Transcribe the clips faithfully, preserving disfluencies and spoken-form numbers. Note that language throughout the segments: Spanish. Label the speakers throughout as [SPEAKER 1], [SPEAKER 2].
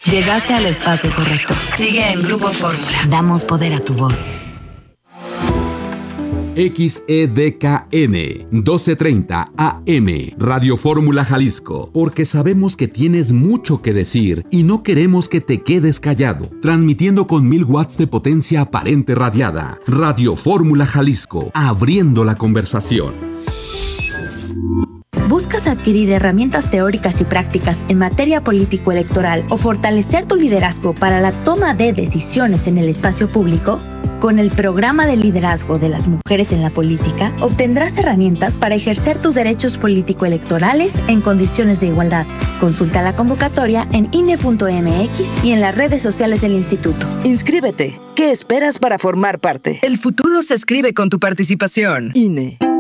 [SPEAKER 1] Llegaste al espacio correcto. Sigue en Grupo Fórmula. Damos poder a tu voz.
[SPEAKER 2] X E D K N doce treinta A M Radio Fórmula Jalisco, porque sabemos que tienes mucho que decir y no queremos que te quedes callado. Transmitiendo con mil watts de potencia aparente radiada. Radio Fórmula Jalisco, abriendo la conversación.
[SPEAKER 3] ¿Buscas adquirir herramientas teóricas y prácticas en materia político-electoral o fortalecer tu liderazgo para la toma de decisiones en el espacio público? Con el programa de liderazgo de las mujeres en la política, obtendrás herramientas para ejercer tus derechos político-electorales en condiciones de igualdad. Consulta la convocatoria en I N E punto M X y en las redes sociales del instituto.
[SPEAKER 4] Inscríbete. ¿Qué esperas para formar parte?
[SPEAKER 5] El futuro se escribe con tu participación.
[SPEAKER 4] I N E.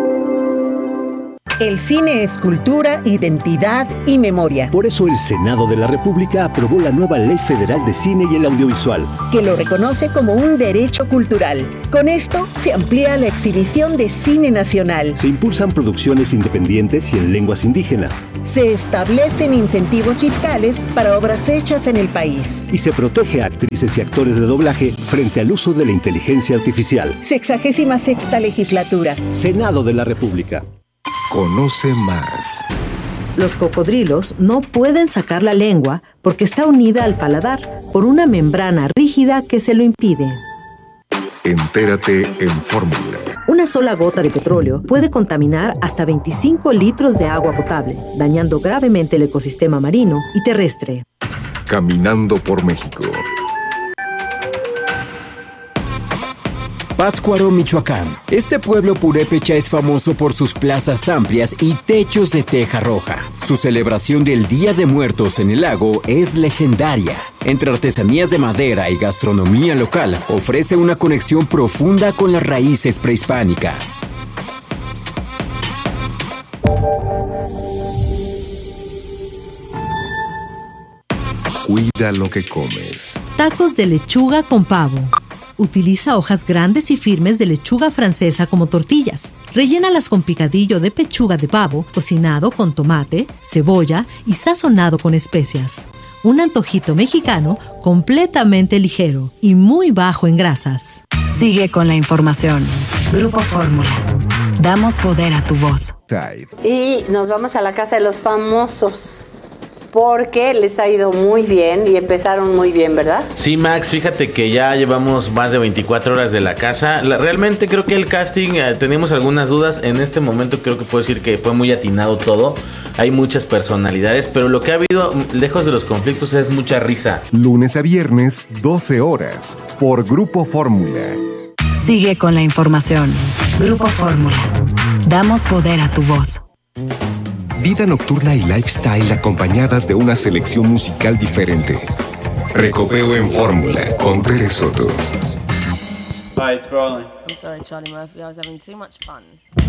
[SPEAKER 6] El cine es cultura, identidad y memoria.
[SPEAKER 7] Por eso el Senado de la República aprobó la nueva Ley Federal de Cine y el Audiovisual,
[SPEAKER 6] que lo reconoce como un derecho cultural. Con esto se amplía la exhibición de cine nacional.
[SPEAKER 7] Se impulsan producciones independientes y en lenguas indígenas.
[SPEAKER 6] Se establecen incentivos fiscales para obras hechas en el país.
[SPEAKER 7] Y se protege a actrices y actores de doblaje frente al uso de la inteligencia artificial.
[SPEAKER 6] Sexagésima sexta legislatura.
[SPEAKER 7] Senado de la República.
[SPEAKER 8] Conoce más.
[SPEAKER 9] Los cocodrilos no pueden sacar la lengua porque está unida al paladar por una membrana rígida que se lo impide.
[SPEAKER 8] Entérate en Fórmula.
[SPEAKER 9] Una sola gota de petróleo puede contaminar hasta veinticinco litros de agua potable, dañando gravemente el ecosistema marino y terrestre.
[SPEAKER 8] Caminando por México.
[SPEAKER 10] Pátzcuaro, Michoacán. Este pueblo purépecha es famoso por sus plazas amplias y techos de teja roja. Su celebración del Día de Muertos en el lago es legendaria. Entre artesanías de madera y gastronomía local, ofrece una conexión profunda con las raíces prehispánicas.
[SPEAKER 8] Cuida lo que comes.
[SPEAKER 9] Tacos de lechuga con pavo. Utiliza hojas grandes y firmes de lechuga francesa como tortillas. Rellénalas con picadillo de pechuga de pavo, cocinado con tomate, cebolla y sazonado con especias. Un antojito mexicano completamente ligero y muy bajo en grasas.
[SPEAKER 1] Sigue con la información. Grupo Fórmula. Damos poder a tu voz.
[SPEAKER 11] Y nos vamos a la casa de los famosos, porque les ha ido muy bien y empezaron muy bien, ¿verdad?
[SPEAKER 12] Sí, Max, fíjate que ya llevamos más de veinticuatro horas de la casa. La, realmente creo que el casting, eh, teníamos algunas dudas. En este momento creo que puedo decir que fue muy atinado todo. Hay muchas personalidades, pero lo que ha habido, lejos de los conflictos, es mucha risa.
[SPEAKER 8] Lunes a viernes, doce horas, por Grupo Fórmula.
[SPEAKER 1] Sigue con la información. Grupo Fórmula. Damos poder a tu voz.
[SPEAKER 8] Vida nocturna y lifestyle acompañadas de una selección musical diferente. Recopeo en Fórmula con Tere Soto.
[SPEAKER 13] Hi, it's rolling. I'm sorry, Charlie Murphy. I was having too much fun.